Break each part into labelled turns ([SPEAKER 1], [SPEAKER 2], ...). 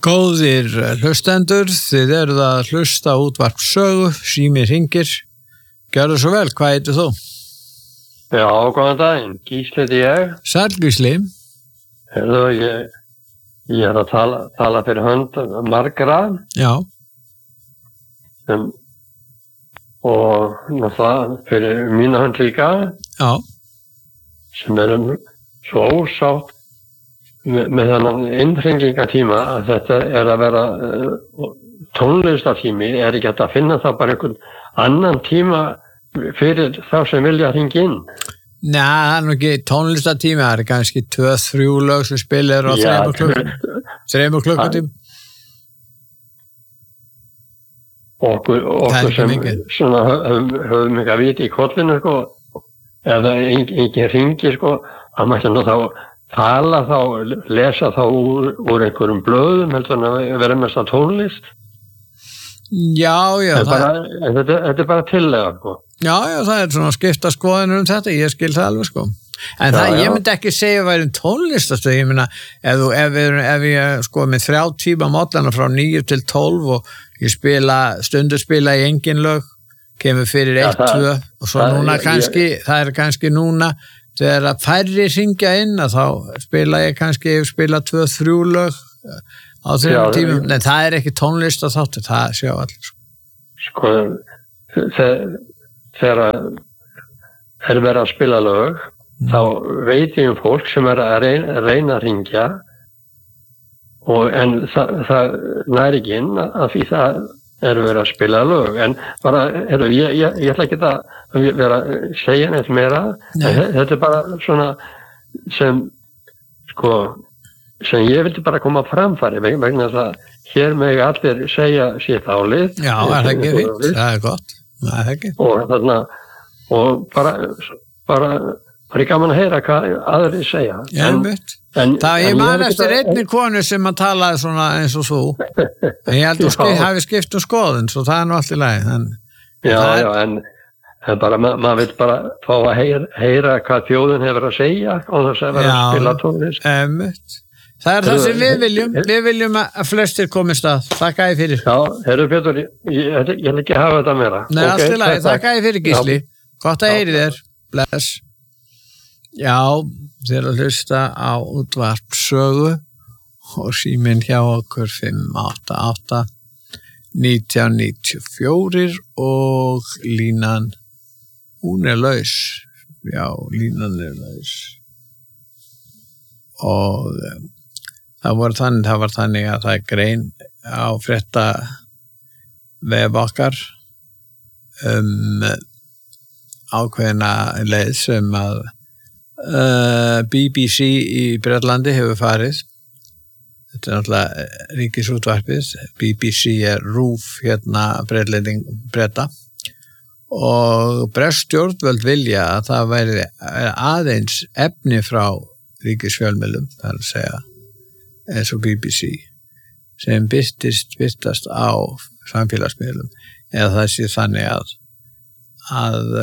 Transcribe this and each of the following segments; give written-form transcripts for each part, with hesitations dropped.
[SPEAKER 1] Góðir hlustendur, þið eruð að hlusta útvarp sögu, sími hringir. Gjörðu svo vel, hvað heitir þú?
[SPEAKER 2] Já, góðan daginn, Gísli heiti ég.
[SPEAKER 1] Sæll Gísli.
[SPEAKER 2] Heyrðu, ég að tala fyrir hönd margra.
[SPEAKER 1] Já.
[SPEAKER 2] Og náttúrulega fyrir mína hönd líka.
[SPEAKER 1] Já.
[SPEAKER 2] Sem erum svo ósátt með þennan innhringingatíma að þetta að vera tónlistartími, ekki hægt að finna það bara einhvern annan tíma fyrir þá sem vilja hringja inn.
[SPEAKER 1] Nei, það er nú ekki tónlistartími, það er kannski 2-3 lög sem spilir á 3 klukkutíma.
[SPEAKER 2] Okkur sem svona höfum ekki að vita í kollinu eða engin hringi að mætti nú þá tala þá, lesa þá úr einhverjum blöðum heldur en að vera mest að tónlist.
[SPEAKER 1] Já.
[SPEAKER 2] Þetta er bara tillega,
[SPEAKER 1] Já, það er svona skipta skoðanir þetta, ég skil það alveg, En ég myndi ekki segja að væri tónlistastöð, ég meina, ef ég með 3 tíma mótlana frá 9 til 12 og ég stundur spila í engin lög, kemur fyrir 1-2 og svo núna kannski, það er kannski núna, þegar að færri hringja inn að þá spila ég kannski 2-3 lög á 3 tímum, en það er ekki tónlist að þáttu, það sjá allir.
[SPEAKER 2] Þegar er verið að spila lög, þá veit ég fólk sem er að reyna að hringja en það næri ekki inn að því það er verið að spila lög, en bara, ég ætla ekki að vera að segja neitt meira, þetta er bara svona sem ég vildi bara koma framfæri vegna þess að hér meg allir segja sitt álið.
[SPEAKER 1] Já, það er ekki fínt, það er gott, það er ekki.
[SPEAKER 2] Og bara er gaman að heyra hvað aðrir segja.
[SPEAKER 1] Já, ég man eftir einni konu sem að talaði svona eins og þú. Ég held að hafi skipt skoðun, svo það er nú allt í lagi.
[SPEAKER 2] En bara, maður vil bara fá að heyra hvað þjóðin hefur að segja og þess að vera að spila tónlist.
[SPEAKER 1] Það er það sem við viljum að flestir komist að. Þakka ég fyrir.
[SPEAKER 2] Já, Pétur, ég vil ekki hafa þetta meira.
[SPEAKER 1] Nei, allt í lagi, þakka ég fyrir Gísli. Gott að heyri þér. Bless. Já, þér að hlusta á útvarp sögu og síminn hjá okkur 588 1994 og línan, hún er laus. Já, línan er laus. Og það var þannig að það er grein á frétta vef okkar ákveðna leið sem að BBC í Bretlandi hefur farið. Þetta er náttúrulega ríkisútvarpið. BBC er RÚV Breta og bresk stjórnvöld vilja að það væri aðeins efni frá ríkisfjölmiðlum, það er að segja eins og BBC sem birtast á samfélagsmiðlum, eða það sé þannig að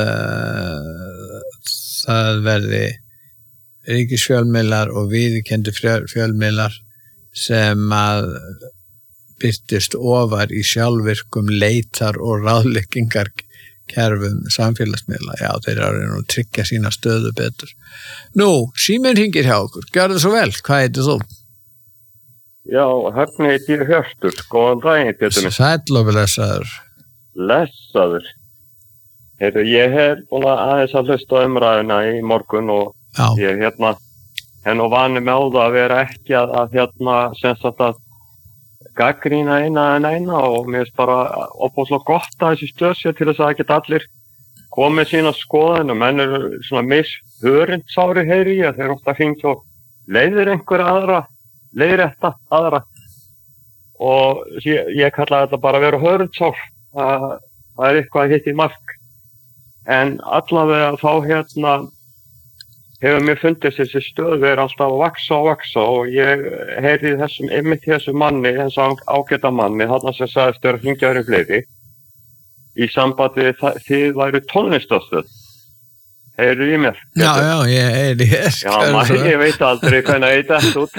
[SPEAKER 1] það verði ríkisfjölmiðlar og viðurkenndu fjölmiðlar sem að birtist ofar í sjálfvirkum leitar- og ráðleggingarkerfum samfélagsmiðla. Já, þeir eru nú að tryggja sína stöðu betur. Nú, síminn hringir hjá okkur. Gjörðu svo vel, hvað heitir þú?
[SPEAKER 3] Já, hérna heiti ég Hjörtur. Góðan daginn, Pétur.
[SPEAKER 1] Sæll og blessaður.
[SPEAKER 3] Blessaður. Heyrðu, ég hef búin aðeins að hlusta umræðuna í morgun og ég hef nú vanið með á það að vera ekki að gagnrýna eina og mér finnst bara opaslega gott að þessi stöð sér til þess að geta allir komið sína skoðan og menn eru svona mishörindsári heyri ég, þeir ofta hringja og leiðir leiðrétta aðra og ég kalla þetta bara að vera hörundsár, það er eitthvað hitt í mark. En allavega þá hefur mér fundist þessi stöð er alltaf að vaksa og ég heyrði þessu manni, þessu ágæta manni, þarna sem sagðist vera hringjaður í fleiri í sambandi þið væru tónlistarstöð. Heyrðu í mér?
[SPEAKER 1] Já, ég heyri þér.
[SPEAKER 3] Ég veit aldrei hvernig ég dætt út.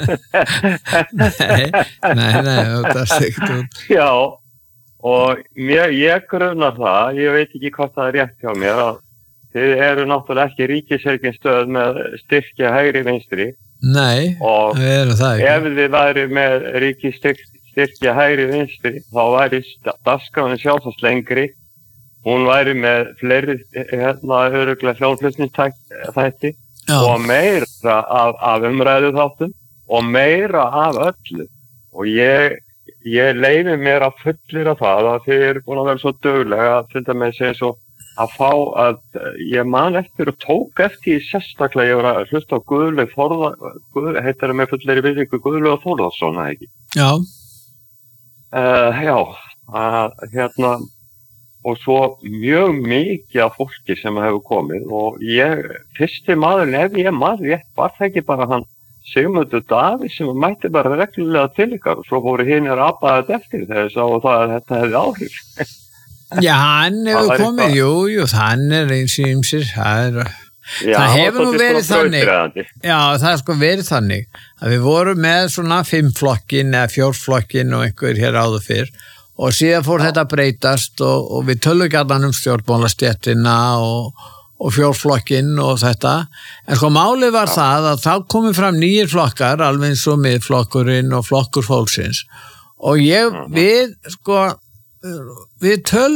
[SPEAKER 1] Nei, það stíkt út.
[SPEAKER 3] Já, og ég grunnar það, ég veit ekki hvað það rétt hjá mér, að þið eru náttúrulega ekki ríkisreikningsstöð með styrkja hægri vinstri.
[SPEAKER 1] Nei, við erum það ekki.
[SPEAKER 3] Ef þið væri með ríkisstyrkja hægri vinstri, þá væri dagskráin sjálfsagt lengri. Hún væri með fleiri örugglega hljóðflutningsþætti og meira af umræðu þáttum og meira af öllu. Og ég leyfi mér að fullira það að þið eru búin að vera svo duglega að til dæmis eins og að fá að ég man eftir og tók eftir sérstaklega ég var að hlusta á Guðlaug heitir það með fullri virðingu Guðlaug Þórðarsson, ekki?
[SPEAKER 1] Já.
[SPEAKER 3] Og svo mjög mikið af fólki sem hefur komið og fyrsti maðurinn, ef ég maður rétt, var það ekki bara hann Sigmundur Davíð sem mætti bara reglulega til ykkar og svo fóru hinir að apa þetta eftir þegar ég sá að þetta hefði áhrif.
[SPEAKER 1] Já, hann hefur komið, jú, hann eins og ýmsir, það hefur nú verið þannig, já, það sko verið þannig að við vorum með svona 5-flokkin eða 4-flokkin og einhver hér áður fyrr og síðan fór þetta breytast og við tölum gjarnan stjórnmálastéttina og 4-flokkinn og þetta, en sko málið var það að þá komið fram nýjir flokkar, alveg eins og Miðflokkurinn og Flokkur fólksins og við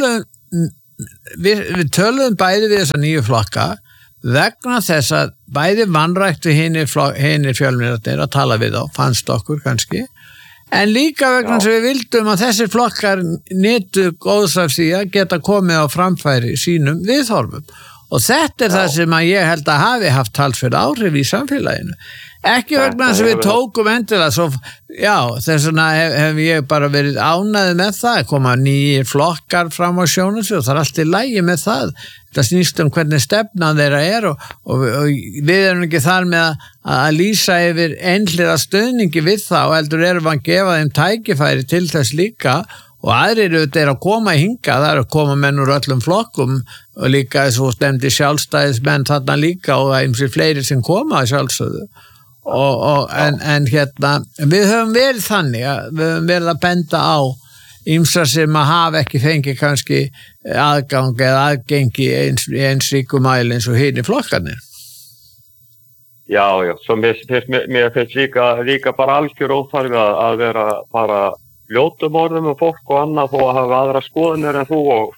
[SPEAKER 1] töluðum bæði við þessa nýju flokka vegna þess að bæði vanræktu hinir fjölmiðlarnir að tala við þá, fannst okkur kannski, en líka vegna þess að við vildum að þessir flokkar nytu góðs af því að geta komið á framfæri sínum viðhorfum og þetta er það sem að ég held að hafi haft talsverð áhrif í samfélaginu. Ekki vegna þess að við tókum endilega svo, þess vegna hef ég bara verið ánægð með það, koma nýjir flokkar fram á sjónarspil og það er allt í lagi með það. Það snýst hvernig stefnan þeirra er og við erum ekki þar með að lýsa yfir einhliða stöðningi við það og heldur erum að gefa þeim tækifæri til þess líka og aðrir er að koma hinga, það er að koma menn úr öllum flokkum og líka svo stemdi sjálfstæðismenn þarna líka og það er ymsir fleiri sem koma að sjálfsögðu. En við höfum verið þannig að við höfum verið að benda á ýmsar sem að hafa ekki fengið kannski aðgang eða aðgengi eins ríku mæli eins og hinir flokkarnir.
[SPEAKER 3] Já, svo mér finnst líka bara algjör óþarfi að vera bara ljótum orðum um fólk og annað þó að hafa aðra skoðanir en þú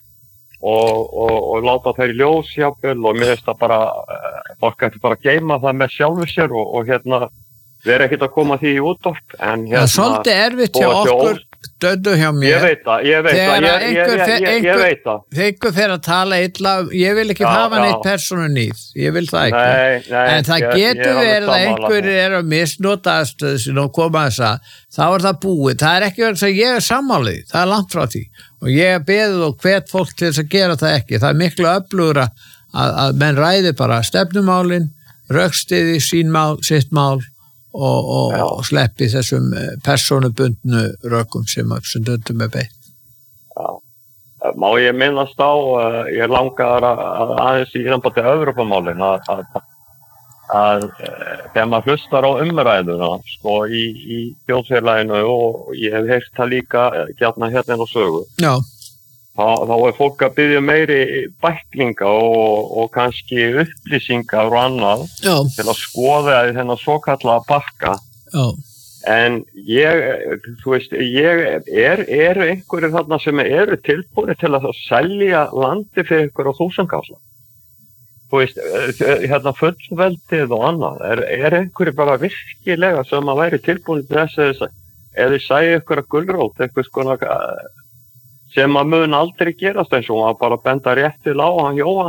[SPEAKER 3] og láta þær í ljós jafnvel og mér finnst það bara fólk ætti bara að geyma það með sjálfu sér og vera ekkert að koma því í útvarp en
[SPEAKER 1] það er svolítið erfitt hjá okkur döddu hjá mér
[SPEAKER 3] ég veit það þegar
[SPEAKER 1] einhver fer að tala illa ég vil ekki hafa neitt persónu nýð ég vil það ekki en það getur verið að einhver er að misnota aðstöðu sinni og koma þess að þá er það búið, það er ekki verið að ég er sammálið, það er langt frá því og ég beðið og hvet fólk til þess að gera það ekki, það er miklu öflugra að menn ræði bara stefnumálin rökstiði sín mál, sitt mál og sleppi þessum persónubundnu rökum sem döndum er beitt.
[SPEAKER 3] Já. Má ég minnast á, ég langar að aðeins í sambandi Evrópumálin að þegar maður hlustar á umræðuna sko í þjóðfélaginu og ég hef heyrt það líka gjarnan hérna á sögu. Já. Þá er fólk að biðja meiri bæklinga og kannski upplýsingar og annað til að skoða þennan svokallaða pakka. En eru einhverjir þarna sem eru tilbúinir til að selja landi fyrir ykkur á þúsundkalla? Þú veist, hérna fullveldið og annað. Er einhverjir bara virkilega sem að væri tilbúinir til þess eða þið sæju ykkur að gulrót, eitthvað skona sem að mun aldrei gerast eins og að bara benda rétt til á hann Jóhann.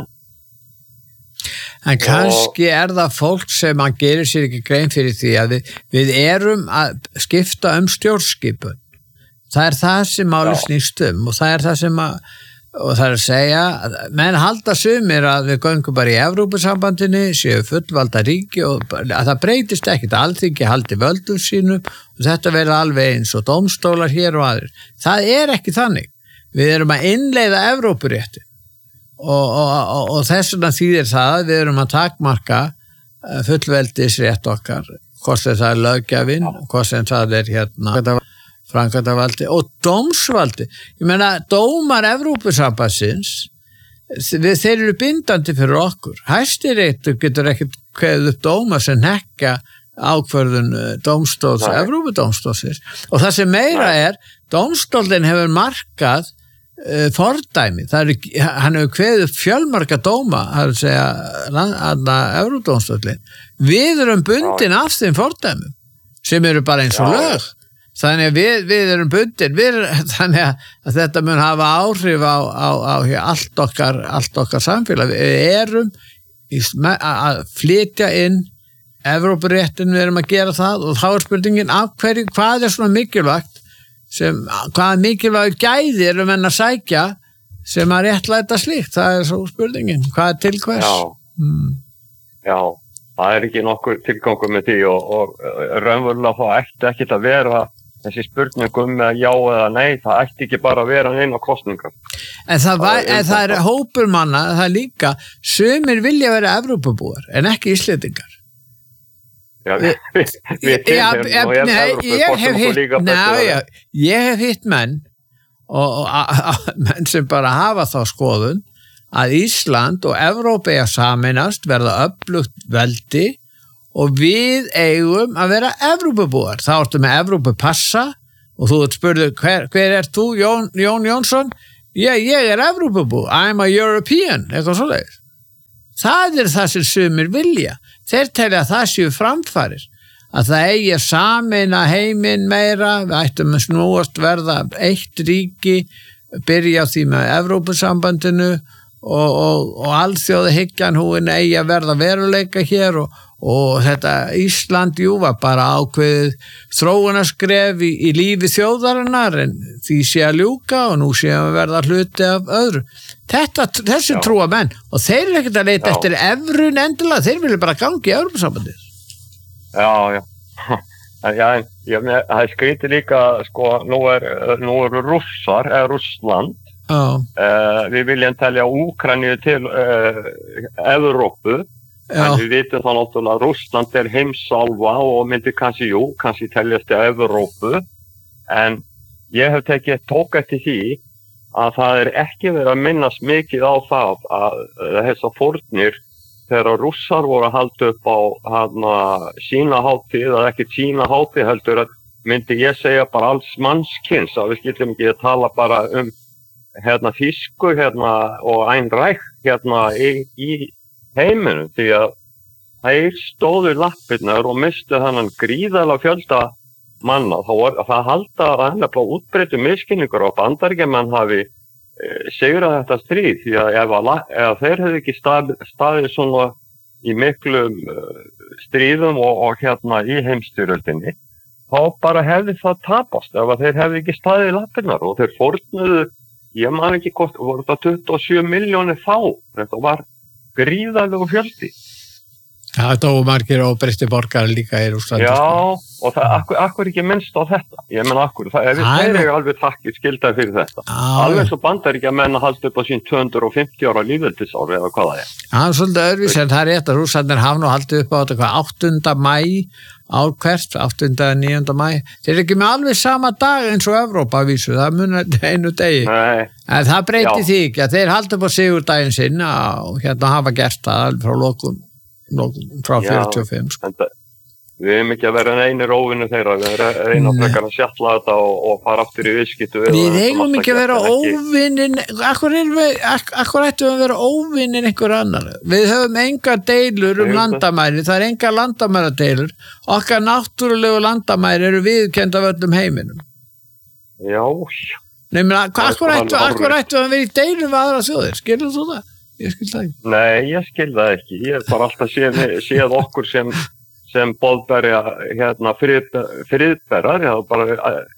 [SPEAKER 1] En kannski er það fólk sem að gerir sér ekki grein fyrir því að við erum að skipta stjórnskipun. Það er það sem málið snýst og það er það sem og það er að segja, menn halda sumir að við göngum bara í Evrópusambandinu, séu fullvalda ríki og að það breytist ekkert, Alþingi haldi völdum sínum og þetta verður alveg eins og dómstólar hér og aðrir. Það er ekki þannig. Við erum að innleiða Evrópuréttin og þess vegna þýðir það að við erum að takmarka fullveldisrétt okkar, hvort sem það löggjafinn, hvort sem það framkvæmdarvaldi og dómsvaldi. Ég meina, dómar Evrópusambandsins, þeir eru bindandi fyrir okkur. Hæstiréttur getur ekkert kveðið upp dómar sem hekka ákvörðun dómstóls, Evrópudómstólsins. Og það sem meira dómstólinn hefur markað fordæmi. Hann hefur kveðið upp fjölmarga dóma, það að segja, Evrópudómstólinn. Við erum bundin af þeim fordæmum, sem eru bara eins og lög. Þannig að við erum bundin, þannig að þetta mun hafa áhrif á allt okkar samfélag. Við erum að flytja inn Evrópuréttin, við erum að gera það og þá spurningin af hverju, hvað svona mikilvægt, hvað mikilvæg gæði erum menn að sækja sem að réttlæta slíkt, það svo spurningin, hvað til hvers?
[SPEAKER 3] Já, það ekki nokkur tilgangur með því og raunverulega þá ætti ekkert að vera þessi spurningum með já eða nei, það ætti ekki bara að vera eina kosningar.
[SPEAKER 1] En það hópur manna, það líka, sumir vilja vera Evrópubúar en ekki Íslendingar.
[SPEAKER 3] Já, við tilheyrum og
[SPEAKER 1] ég hef hitt menn og menn sem bara hafa þá skoðun að Ísland og Evrópa eiga sameinast, verða öflugt veldi og við eigum að vera Evrópubúar. Þá ertu með Evrópupassa og þú spurðu hver þú, Jón Jónsson? Ég Evrópubú, I'm a European, eitthvað svoleiðis. Það það sem sumir vilja. Þeir telja að það séu framfarir, að það eigi að sameina heiminn meira, við ættum að snúast verða eitt ríki, byrja á því með Evrópusambandinu og alþjóðahyggjan hún eigi að verða veruleika hér og þetta Ísland var bara ákveðið þróunarskref í lífi þjóðarinnar en því sé að ljúka og nú sé að verða hluti af öðru. Þessi trúa menn og þeir ekkert að leita eftir evrun endilega, þeir vilja bara gangi í Evrópusambandið.
[SPEAKER 3] Já. Það skrítið líka, sko, nú eru Rússar, Rússland. Við viljum telja Úkraínu til Evrópu. En við vitum þá náttúrulega að Rússland heimsálfa og myndi kannski teljast til Evrópu, en ég hef tók eftir því að það ekki verið að minnast mikið á það að þessar fórnir þegar Rússar voru að halda upp á sína hátíð, eða ekki sína hátíð heldur, að myndi ég segja bara alls mannskyns, að við skildum ekki að tala bara þýsku og einrækt í heiminum, því að þeir stóðu lappirnar og mistu þannig gríðarlega fjölda manna. Það halda að útbreiddu misskilningur og Bandaríkjamenn hafi sigrað þetta stríð, því að ef þeir hefðu ekki staðið svona í miklum stríðum og í heimsstyrjöldinni, þá bara hefði það tapast ef þeir hefðu ekki staðið lappirnar og þeir fórnuðu, ég man ekki hvort, voru það 27 milljónir þá, þetta var gríðarlegu fjöldi.
[SPEAKER 1] Já, þetta margir óbreytti borgarar líka í Rússlandi.
[SPEAKER 3] Já, og það akkur ekki minnst á þetta. Ég menn akkur, þeir eru alveg takkir skildar fyrir þetta. Alveg svo Bandaríkjamenn að halda upp á sín 250 ára lýðveldisári eða hvað það
[SPEAKER 1] Já, svolítið öðruvísi, en það rétt að Rússarnir hafa nú haldið upp á þetta 8. maí ár hvert, 8. og 9. maí. Þeir eru ekki með alveg sama dag eins og Evrópa vísu, það munar einu degi. Nei. En það breyti því ekki að þeir halda upp á sigurdaginn sinn og hafa gert það frá lokum frá 45 sko.
[SPEAKER 3] Við erum ekki að vera einir óvinni þeirra, við erum að frekar að sjalla þetta og fara aftur í viðskiptu.
[SPEAKER 1] Við eigum ekki að vera óvinnin, akkur ættum að vera óvinnin einhver annar. Við höfum engar deilur landamæri, það engar landamæradeilur, okkar náttúrulegu landamæri eru viðurkennd af öllum heiminum.
[SPEAKER 3] Já.
[SPEAKER 1] Akkur ættum að vera í deilum við aðra þjóðir, skilur þú það? Ég skil það ekki.
[SPEAKER 3] Nei, ég skil það ekki. Ég hef bara alltaf séð okkur sem boðberja friðberrar, bara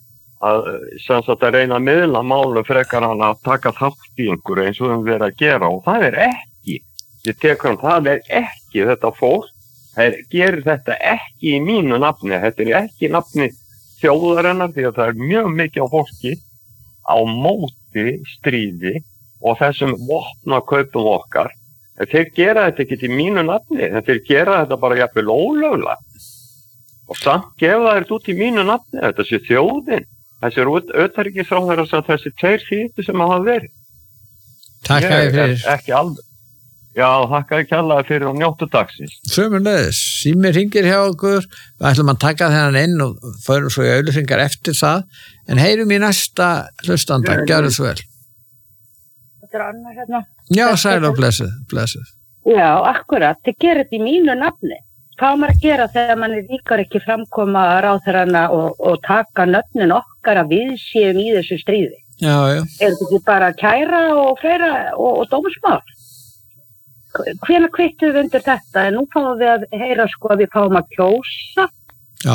[SPEAKER 3] að reyna að miðla málum frekar hann að taka þátt í einhverju eins og við erum að gera og það ekki. Ég tekur það ekki þetta fólk, það gerir þetta ekki í mínu nafni, þetta ekki nafni þjóðarinnar því að það mjög mikið á fólki á móti stríði og þessum vopnakaupum okkar. Þeir gera þetta ekki í mínu nafni, en þeir gera þetta bara jafnvel ólöglega. Og samt gefa þeir þetta út í mínu nafni, þetta sé þjóðin. Þessi utanríkisráðherra sem þessi 2 síðustu sem hafa verið.
[SPEAKER 1] Takk fyrir.
[SPEAKER 3] Ekki alveg. Já, þakka kærlega fyrir og njóttu dagsins.
[SPEAKER 1] Sömuleiðis, sími hringir hjá okkur, við ætlum að taka þennan inn og förum svo í auglýsingar eftir það, en heyrum í næsta hlustanda, gjörðu svo vel.
[SPEAKER 4] Þetta Anna hérna.
[SPEAKER 1] Já, sæl og blessuð.
[SPEAKER 4] Já, akkurat, þið gerir þetta í mínu nafni. Hvað maður að gera þegar mann líkar ekki framkoma ráðherrana og taka nöfnin okkar að við séum í þessu stríði?
[SPEAKER 1] Já.
[SPEAKER 4] Er þetta ekki bara kæra og fleira og dómsmál? Hvenær kvittum við undir þetta? En nú fáum við að heyra sko að við fáum að kjósa.
[SPEAKER 1] Já.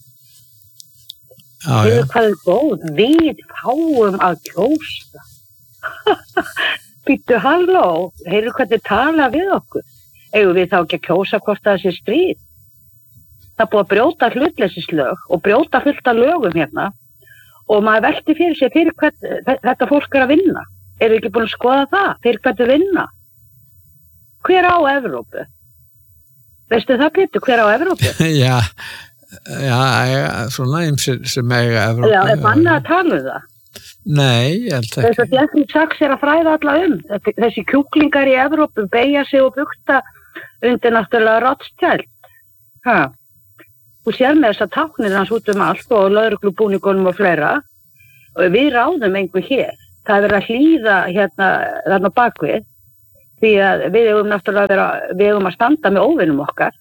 [SPEAKER 4] Hvað er góð? Við fáum að kjósa. Býttu halló, heyrðu hvernig tala við okkur. Eigum við þá ekki að kjósa hvort það sé stríð? Það er búið að brjóta hlutleysislög og brjóta fullt af lögum hérna og maður velti fyrir sér fyrir hvern þetta fólk er að vinna. Eru ekki búin að skoða það? Fyrir hvern þau vinna? Hver á Evrópu? Veistu það, Pétur, hver á Evrópu?
[SPEAKER 1] Já, svona sem eiga Evrópu.
[SPEAKER 4] Já, er bannað að tala um það?
[SPEAKER 1] Nei, ég held ekki.
[SPEAKER 4] Þess að Jeffrey Sachs er að fræða alla þessi kjúklingar í Evrópu beygja sig og bukta undir náttúrulega Rothschild. Þú sér með þess að táknir hans út allt og lögreglubúningunum og fleira. Og við ráðum einhver hér. Það er verið að hlýða hérna þarna bakvið. Því að við eigum að standa með óvinum okkar.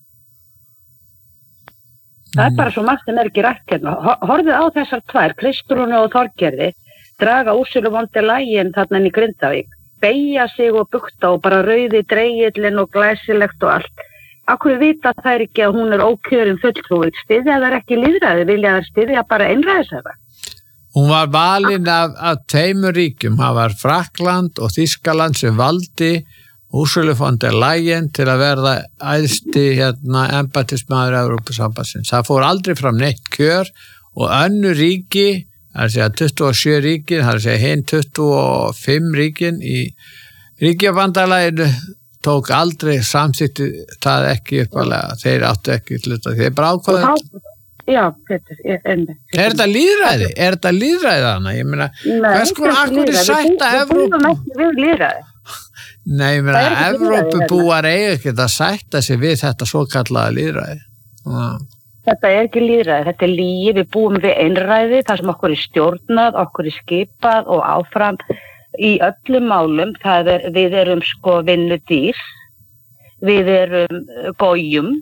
[SPEAKER 4] Það er bara svo margt sem er ekki rætt hérna. Horfið á þessar 2, Kristrúnu og Þorgerði, draga Ursulu von der Leyen þarna inn í Grindavík, beygja sig og bukta og bara rauði dreigillinn og glæsilegt og allt. Akkur vita það er ekki að hún er ókjörin fulltrúið. Styðja þær ekki lýðræði, vilja þær styðja bara einræðisherra.
[SPEAKER 1] Hún var valin af 2 ríkjum. Það var Frakkland og Þýskaland sem valdi Ursula von der Leyen til að verða æðsti embættismaður Evrópusambandsins. Það fór aldrei fram neitt kjör og önnur ríki, það er að segja 27 ríkin, það er að segja hinn 25 ríkin í ríkjabandalaginu tók aldrei samþykti það ekki uppalega. Þeir áttu ekki hluta, þeir bara ákvaða.
[SPEAKER 4] Já, Pétur,
[SPEAKER 1] Er þetta lýðræði? Er þetta lýðræði þarna? Ég meina, hvers konar akkur sætta Evrópu?
[SPEAKER 4] Við búum ekki við lýðræði.
[SPEAKER 1] Nei, ég meina, Evrópubúar eiga ekki að sætta sig við þetta svo kallaða lýðræði.
[SPEAKER 4] Þetta er ekki lýðræði, þetta er lygi, við búum við einræði, það sem okkur er stjórnað, okkur er skipað og áfram í öllum málum, við erum sko vinnudýr, við erum gójum,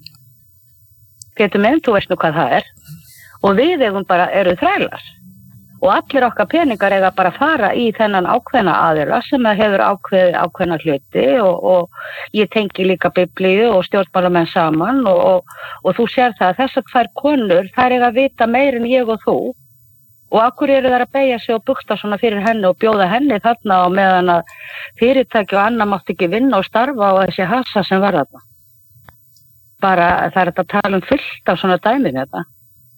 [SPEAKER 4] getur með, þú veist nú hvað það er, og við eru þrælar. Og allir okkar peningar eiga bara að fara í þennan ákveðna aðila sem hefur ákveðna hluti og ég tengi líka Biblíu og stjórnmálamenn saman og þú sér það að þessar 2 konur, þær eiga að vita meir en ég og þú og akkur eru þær að beygja sig og bukta svona fyrir henni og bjóða henni þarna og meðan að fyrirtæki og annað mátt ekki vinna og starfa og þessi hassa sem var þarna. Bara það er að tala fullt af svona dæmin þetta.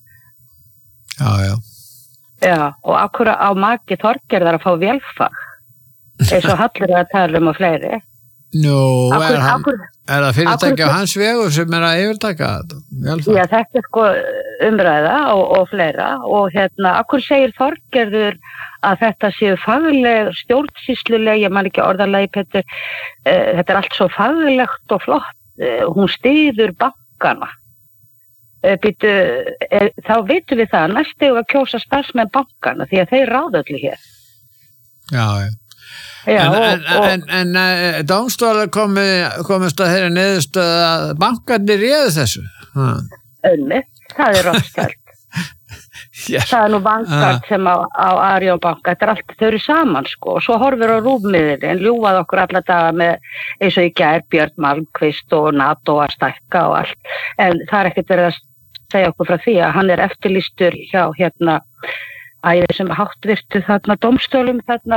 [SPEAKER 1] Já.
[SPEAKER 4] Já, og akkur á maki Þorgerðar að fá vélfag, eins og Hallur að tala og fleiri.
[SPEAKER 1] Nú, er það fyrirtæki á hans vegu sem er að yfirtaka vélfag? Já,
[SPEAKER 4] þetta er sko umræða og fleira og akkur segir Þorgerður að þetta séu fagleg, stjórnsýsluleg, ég man ekki orðalagi Pétur, þetta er allt svo faglegt og flott, hún styður bankana. Þá vitum við það næst eigum að kjósa starfsmenn bankana því að þeir ráða öllu hér.
[SPEAKER 1] En dómstólar komist að þeirra niðurstöðu að bankarnir réðu þessu?
[SPEAKER 4] Það er Rothschild. Það er nú bankar sem á Arion banka, þetta er allt, þau eru saman sko og svo horfir á rúfmiðin, ljúfað okkur alla daga með eins og í gær Björn Malmquist og NATO að stækka og allt, en það er ekkert verið að segja okkur frá því að hann er eftirlýstur hjá þessum háttvirtu þarna dómstólum þarna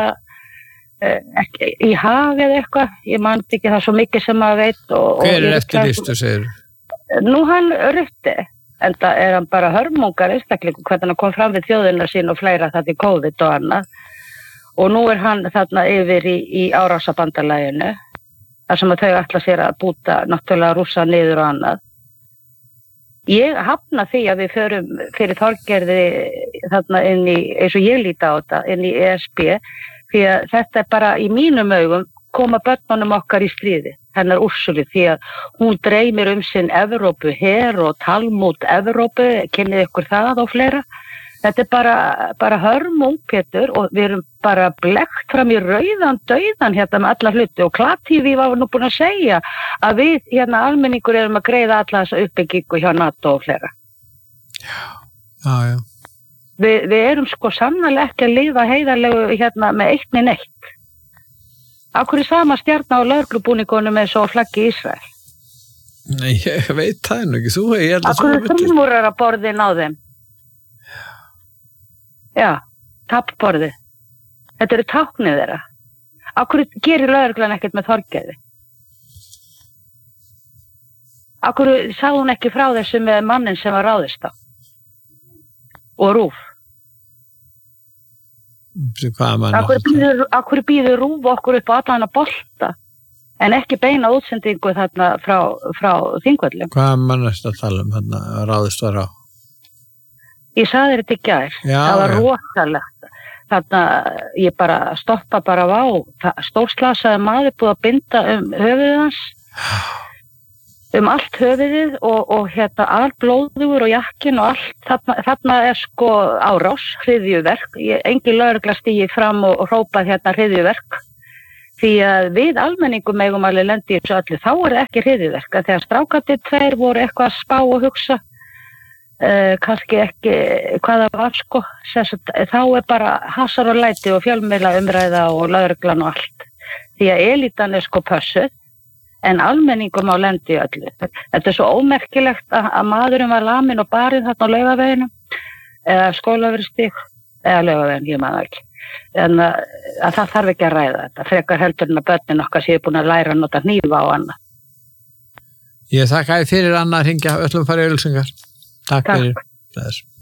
[SPEAKER 4] í Haag eða eitthvað, ég man ekki það svo mikið sem maður veit.
[SPEAKER 1] Hver er eftirlýstur, segir?
[SPEAKER 4] Nú hann Rutte, en það er hann bara hörmungar einstaklingu hvernig hann kom fram við þjóðina sín og fleira þetta í COVID og annað og nú hann þarna yfir í árásabandalaginu þar sem að þau ætla sér að búta náttúrulega Rússa niður og annað. Ég hafna því að við förum fyrir Þorgerði þarna inn í, eins og ég líti á þetta, inn í ESB, því að þetta bara í mínum augum koma börnunum okkar í stríði, hennar Úrsulu, því að hún dreymir sinn Evrópu her og Talmúd Evrópu, kynnið ykkur það og fleira. Þetta bara hörmung, Pétur, og við erum bara blekkt fram í rauðan dauðan hérna með alla hluti og Klat-TV var nú búin að segja að við hérna almenningur erum að greiða alla þessa uppbyggingu hjá NATO og fleira.
[SPEAKER 1] Já.
[SPEAKER 4] Við erum sko sannarlega ekki að lifa heiðarlegu hérna með eitt né neitt. Af hverju sama stjarna á lögreglubúningunum eins og flaggi Ísrael?
[SPEAKER 1] Nei, ég veit það nú ekki,
[SPEAKER 4] Af hverju þrjumúrar að borðin á þeim? Já, tappborði. Þetta eru táknið þeirra. Af hverju gerir lögreglan ekkert með Þorgerði? Af hverju sagði hún ekki frá þessu með mannin sem var ráðist á? Og RÚV? Af hverju býður RÚV okkur upp á allan að bolta en ekki beina útsendingu þarna frá Þingvöllum?
[SPEAKER 1] Hvaða mann að tala þarna ráðist var á?
[SPEAKER 4] Ég sagði þetta í gær, það var rosalegt. Þarna ég bara stoppa bara á, stórslasaði maður búið að binda höfuðið hans, allt höfuðið og hérna alblóðugur og jakkin og allt, þarna sko árás, hryðjuverk, engin lögregla stígi fram og hrópað hérna hryðjuverk, því að við almenningum eigum alveg lendi í þessu öllu, þá er ekki hryðjuverk, þegar strákarnir tveir voru eitthvað að spá og hugsa, kannski ekki hvaða var sko, þá bara hasar og læti og fjölmiðla umræða og lögreglan og allt, því að elítan er sko pössuð en almenningum á lendi öllu. Þetta er svo ómerkilegt að maðurinn var lamin og barinn þarna á Laugaveginum eða Skólavörðustíg eða Laugavegin, ég maður ekki, en að það þarf ekki að ræða þetta, frekar heldur en að börnin okkar séu búin að læra að nota hnífa og annað.
[SPEAKER 1] Ég þakka þér fyrir, Anna, að hringja, öllum fara í auglýsingar. Takk fyrir þess.